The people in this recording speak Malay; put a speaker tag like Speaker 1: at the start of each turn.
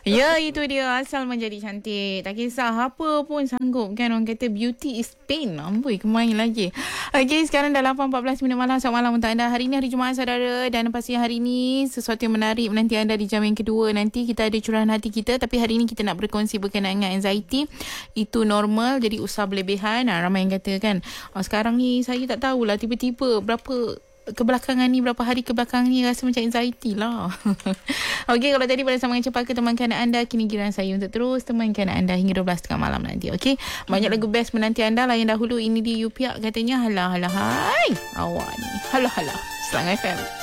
Speaker 1: Ya, itu dia. Asal menjadi cantik. Tak kisah apa pun sanggup kan. Orang kata beauty is pain. Amboi, kemain lagi. Okey, sekarang dah 8.14 minit malam. Selamat malam untuk anda. Hari ni hari Jumaat, saudara. Dan pastinya hari ni sesuatu yang menarik menanti anda di jam yang kedua. Nanti kita ada curahan hati kita. Tapi hari ni kita nak berkongsi berkenaan dengan anxiety. Itu normal. Jadi usah berlebihan. Ramai yang kata kan. Sekarang ni saya tak tahulah. Tiba-tiba berapa kebelakangan ni, berapa hari kebelakangan ni rasa macam anxiety lah. Okey, kalau tadi pada Sambungan Cepat temankan anda, kini giliran saya untuk terus temankan anda hingga 12.30 malam nanti. Okey, banyak lagu best menanti anda. Layan dahulu ini di Yupiak katanya. Halah, hai awak ni. Halah, Selang FM.